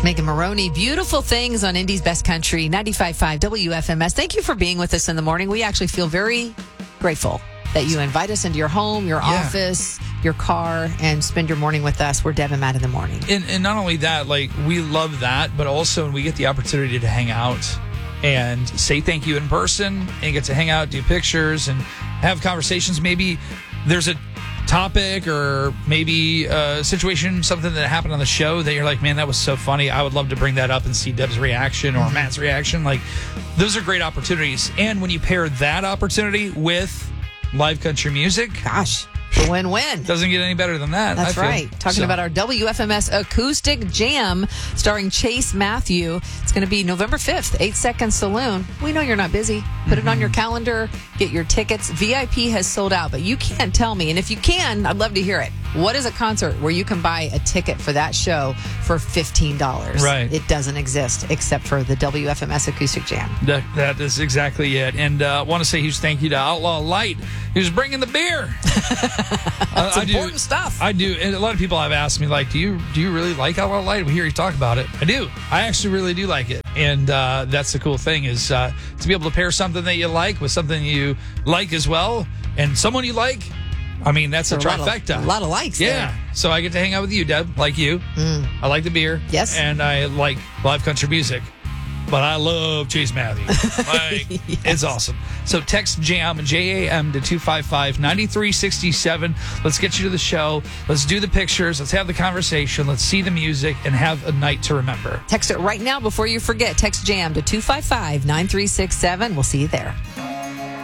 It's Megan Maroney. Beautiful things on Indy's Best Country, 95.5 WFMS. Thank you for being with us in the morning. We actually feel very grateful that you invite us into your home, your office, your car, and spend your morning with us. We're Deb and Matt in the morning. And not only that, like, we love that, but also when we get the opportunity to hang out and say thank you in person and get to hang out, do pictures, and have conversations. Maybe there's a topic or maybe a situation, something that happened on the show that you're like, man, that was so funny. I would love to bring that up and see Deb's reaction or Matt's reaction. Like, those are great opportunities. And when you pair that opportunity with live country music, gosh, the win-win. Doesn't get any better than that. That's right. Talking about our WFMS Acoustic Jam starring Chase Matthew. It's going to be November 5th, 8 Second Saloon. We know you're not busy. Put it on your calendar. Get your tickets. VIP has sold out, but you can't tell me. And if you can, I'd love to hear it. What is a concert where you can buy a ticket for that show for $15? Right. It doesn't exist except for the WFMS Acoustic Jam. That is exactly it. And I want to say huge thank you to Outlaw Light, who's bringing the beer. It's important stuff. I do. And a lot of people have asked me, like, do you really like Outlaw Light? We hear you talk about it. I do. I actually really do like it. And that's the cool thing is to be able to pair something that you like with something you like as well. And someone you like. I mean, that's a trifecta. A lot of likes there. So I get to hang out with you, Deb, like you. I like the beer. Yes. And I like live country music. But I love Chase Matthew. Like, it's awesome. So text JAM, J-A-M, to 255-9367. Let's get you to the show. Let's do the pictures. Let's have the conversation. Let's see the music and have a night to remember. Text it right now before you forget. Text JAM to 255-9367. We'll see you there.